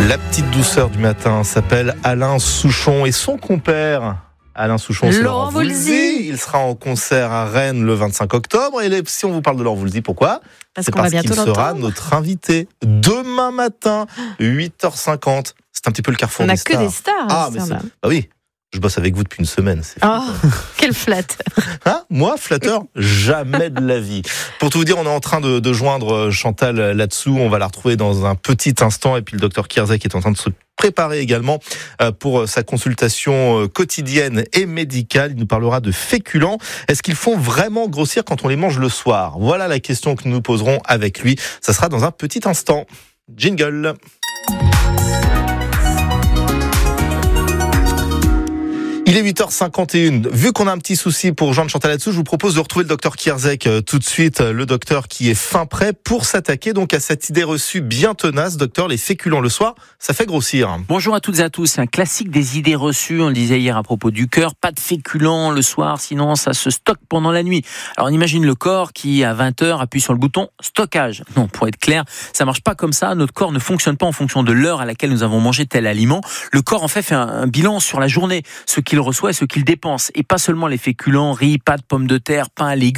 La petite douceur du matin s'appelle Alain Souchon et son compère Alain Souchon, c'est Laurent Voulzy. Il sera en concert à Rennes le 25 octobre. Et si on vous parle de Laurent Voulzy, pourquoi ? C'est parce qu'il sera notre invité demain matin, 8h50. C'est un petit peu le carrefour des stars. On n'a que des stars. Bah oui, je bosse avec vous depuis une semaine. C'est quel flatteur. Moi, flatteur, jamais de la vie. Pour tout vous dire, on est en train de joindre Chantal là-dessous. On va la retrouver dans un petit instant. Et puis le docteur Kierzek est en train de se préparer également pour sa consultation quotidienne et médicale. Il nous parlera de féculents. Est-ce qu'ils font vraiment grossir quand on les mange le soir ? Voilà la question que nous poserons avec lui. Ça sera dans un petit instant. Jingle. Il est 8h51. Vu qu'on a un petit souci pour Jean de Chantal là-dessous, je vous propose de retrouver le docteur Kierzek tout de suite. Le docteur qui est fin prêt pour s'attaquer donc à cette idée reçue bien tenace. Docteur, les féculents le soir, ça fait grossir. Bonjour à toutes et à tous. C'est un classique des idées reçues. On le disait hier à propos du cœur. Pas de féculents le soir, sinon ça se stocke pendant la nuit. Alors on imagine le corps qui, à 20h, appuie sur le bouton stockage. Non, pour être clair, ça marche pas comme ça. Notre corps ne fonctionne pas en fonction de l'heure à laquelle nous avons mangé tel aliment. Le corps, en fait un bilan sur la journée. Ce qu'il reçoit et ce qu'il dépense. Et pas seulement les féculents, riz, pâtes, pommes de terre, pain, légumes.